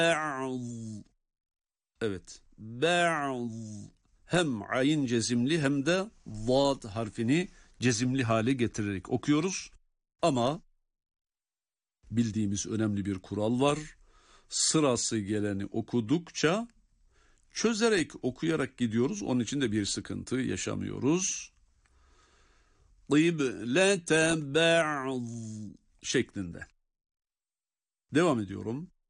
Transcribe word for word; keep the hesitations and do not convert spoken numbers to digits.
ba'z. Evet. Ba'z. Hem ayin cezimli hem de zad harfini cezimli hale getirerek okuyoruz. Ama bildiğimiz önemli bir kural var. Sırası geleni okudukça çözerek, okuyarak gidiyoruz. Onun için de bir sıkıntı yaşamıyoruz. Qiblete ba'z şeklinde. Devam ediyorum.